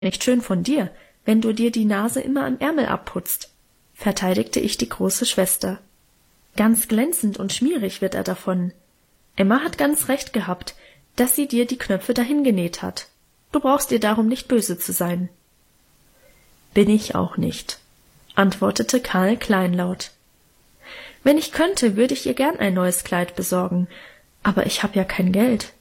Nicht schön von dir, wenn du dir die Nase immer am Ärmel abputzt, verteidigte ich die große Schwester. Ganz glänzend und schmierig wird er davon. Emma hat ganz recht gehabt, dass sie dir die Knöpfe dahin genäht hat. Du brauchst ihr darum nicht böse zu sein. Bin ich auch nicht, antwortete Karl kleinlaut. Wenn ich könnte, würde ich ihr gern ein neues Kleid besorgen, aber ich habe ja kein Geld.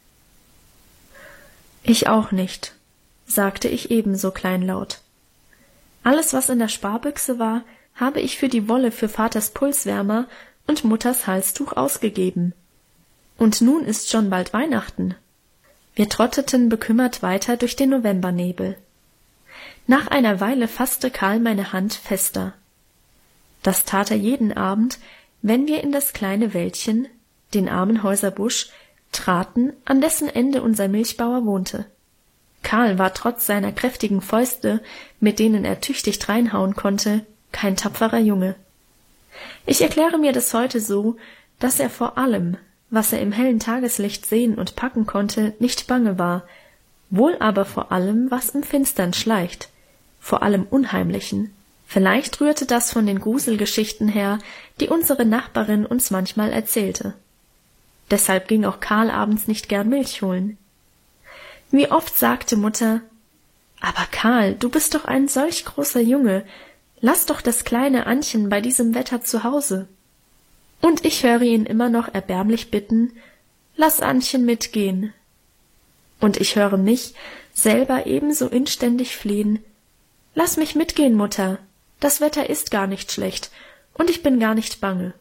Ich auch nicht, sagte ich ebenso kleinlaut. Alles, was in der Sparbüchse war, habe ich für die Wolle für Vaters Pulswärmer und Mutters Halstuch ausgegeben. Und nun ist schon bald Weihnachten. Wir trotteten bekümmert weiter durch den Novembernebel. Nach einer Weile fasste Karl meine Hand fester. Das tat er jeden Abend, wenn wir in das kleine Wäldchen, den Armenhäuser Busch, traten, an dessen Ende unser Milchbauer wohnte. Karl war trotz seiner kräftigen Fäuste, mit denen er tüchtig dreinhauen konnte, kein tapferer Junge. Ich erkläre mir das heute so, dass er vor allem, was er im hellen Tageslicht sehen und packen konnte, nicht bange war, wohl aber vor allem, was im Finstern schleicht, vor allem Unheimlichen. Vielleicht rührte das von den Gruselgeschichten her, die unsere Nachbarin uns manchmal erzählte. Deshalb ging auch Karl abends nicht gern Milch holen. Wie oft sagte Mutter: »Aber Karl, du bist doch ein solch großer Junge, lass doch das kleine Annchen bei diesem Wetter zu Hause.« Und ich höre ihn immer noch erbärmlich bitten: »Lass Annchen mitgehen.« Und ich höre mich selber ebenso inständig flehen: »Lass mich mitgehen, Mutter, das Wetter ist gar nicht schlecht, und ich bin gar nicht bange.«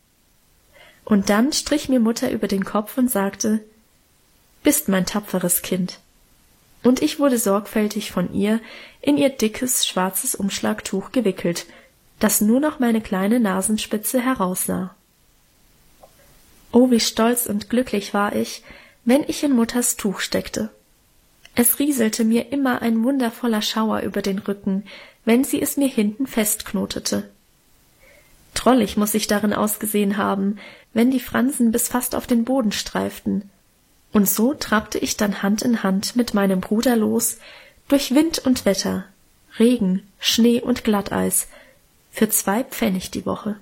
Und dann strich mir Mutter über den Kopf und sagte: »Bist mein tapferes Kind.« Und ich wurde sorgfältig von ihr in ihr dickes, schwarzes Umschlagtuch gewickelt, das nur noch meine kleine Nasenspitze heraussah. Oh, wie stolz und glücklich war ich, wenn ich in Mutters Tuch steckte. Es rieselte mir immer ein wundervoller Schauer über den Rücken, wenn sie es mir hinten festknotete. Drollig muß ich darin ausgesehen haben, wenn die Fransen bis fast auf den Boden streiften. Und so trabte ich dann Hand in Hand mit meinem Bruder los, durch Wind und Wetter, Regen, Schnee und Glatteis, für 2 Pfennig die Woche.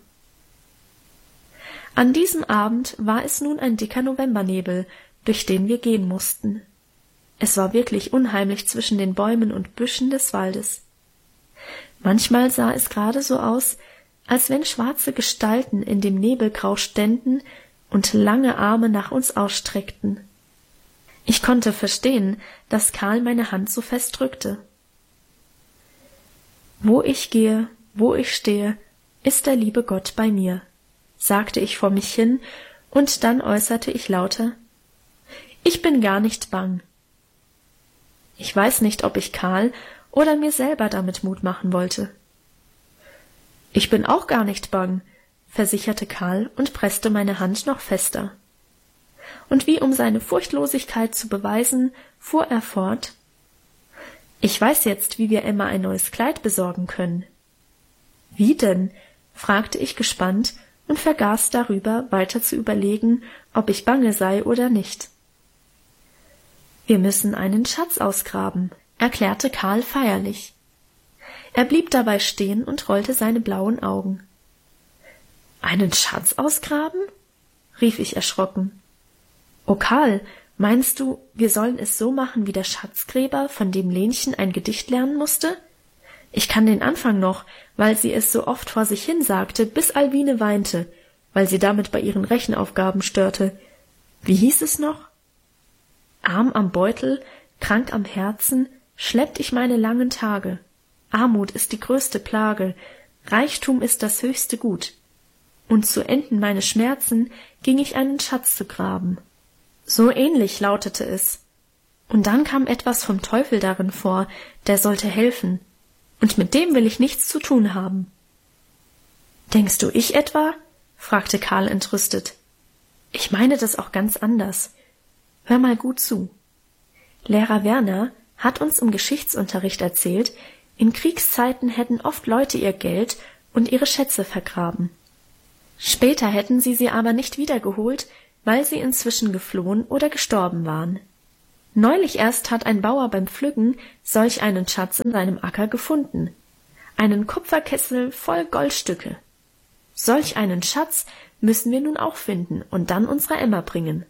An diesem Abend war es nun ein dicker Novembernebel, durch den wir gehen mussten. Es war wirklich unheimlich zwischen den Bäumen und Büschen des Waldes. Manchmal sah es gerade so aus, als wenn schwarze Gestalten in dem Nebelgrau ständen und lange Arme nach uns ausstreckten. Ich konnte verstehen, dass Karl meine Hand so fest drückte. »Wo ich gehe, wo ich stehe, ist der liebe Gott bei mir«, sagte ich vor mich hin, und dann äußerte ich lauter: »Ich bin gar nicht bang.« Ich weiß nicht, ob ich Karl oder mir selber damit Mut machen wollte. »Ich bin auch gar nicht bang«, versicherte Karl und presste meine Hand noch fester. Und wie um seine Furchtlosigkeit zu beweisen, fuhr er fort: »Ich weiß jetzt, wie wir Emma ein neues Kleid besorgen können.« »Wie denn?«, fragte ich gespannt und vergaß darüber, weiter zu überlegen, ob ich bange sei oder nicht. »Wir müssen einen Schatz ausgraben«, erklärte Karl feierlich. Er blieb dabei stehen und rollte seine blauen Augen. »Einen Schatz ausgraben?« rief ich erschrocken. »Oh Karl, meinst du, wir sollen es so machen wie der Schatzgräber, von dem Lenchen ein Gedicht lernen musste? Ich kann den Anfang noch, weil sie es so oft vor sich hin sagte, bis Alwine weinte, weil sie damit bei ihren Rechenaufgaben störte. Wie hieß es noch? Arm am Beutel, krank am Herzen, schleppt ich meine langen Tage. Armut ist die größte Plage, Reichtum ist das höchste Gut. Und zu enden meine Schmerzen ging ich einen Schatz zu graben.« So ähnlich lautete es. Und dann kam etwas vom Teufel darin vor, der sollte helfen. Und mit dem will ich nichts zu tun haben. »Denkst du, ich etwa?« fragte Karl entrüstet. »Ich meine das auch ganz anders. Hör mal gut zu. Lehrer Werner hat uns im Geschichtsunterricht erzählt, in Kriegszeiten hätten oft Leute ihr Geld und ihre Schätze vergraben. Später hätten sie aber nicht wiedergeholt, weil sie inzwischen geflohen oder gestorben waren. Neulich erst hat ein Bauer beim Pflücken solch einen Schatz in seinem Acker gefunden. Einen Kupferkessel voll Goldstücke. Solch einen Schatz müssen wir nun auch finden und dann unserer Emma bringen.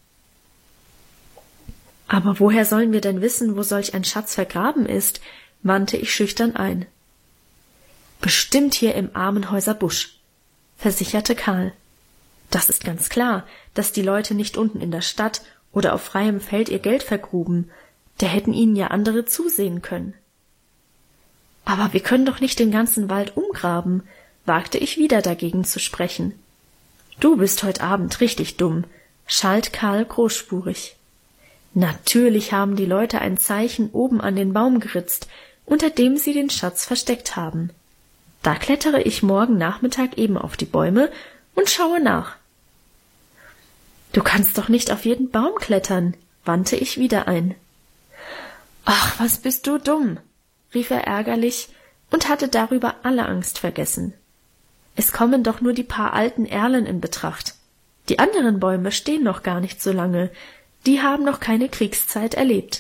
Aber woher sollen wir denn wissen, wo solch ein Schatz vergraben ist? Wandte ich schüchtern ein. Bestimmt hier im Armenhäuser Busch, versicherte Karl. Das ist ganz klar, dass die Leute nicht unten in der Stadt oder auf freiem Feld ihr Geld vergruben, da hätten ihnen ja andere zusehen können. Aber wir können doch nicht den ganzen Wald umgraben, wagte ich wieder dagegen zu sprechen. Du bist heut Abend richtig dumm, schalt Karl großspurig. Natürlich haben die Leute ein Zeichen oben an den Baum geritzt, unter dem sie den Schatz versteckt haben. Da klettere ich morgen Nachmittag eben auf die Bäume und schaue nach. Du kannst doch nicht auf jeden Baum klettern, wandte ich wieder ein. Ach, was bist du dumm, rief er ärgerlich und hatte darüber alle Angst vergessen. Es kommen doch nur die paar alten Erlen in Betracht. Die anderen Bäume stehen noch gar nicht so lange, die haben noch keine Kriegszeit erlebt.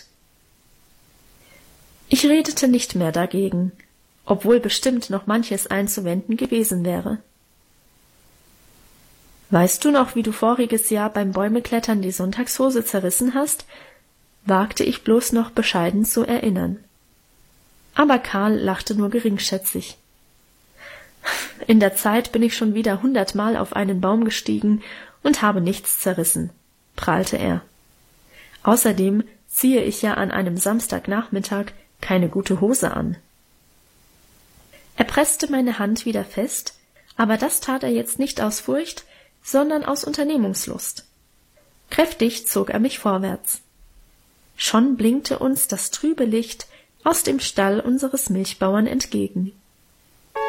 Ich redete nicht mehr dagegen, obwohl bestimmt noch manches einzuwenden gewesen wäre. Weißt du noch, wie du voriges Jahr beim Bäumeklettern die Sonntagshose zerrissen hast? Wagte ich bloß noch bescheiden zu erinnern. Aber Karl lachte nur geringschätzig. In der Zeit bin ich schon wieder 100-mal auf einen Baum gestiegen und habe nichts zerrissen, prahlte er. Außerdem ziehe ich ja an einem Samstagnachmittag keine gute Hose an. Er presste meine Hand wieder fest, aber das tat er jetzt nicht aus Furcht, sondern aus Unternehmungslust. Kräftig zog er mich vorwärts. Schon blinkte uns das trübe Licht aus dem Stall unseres Milchbauern entgegen.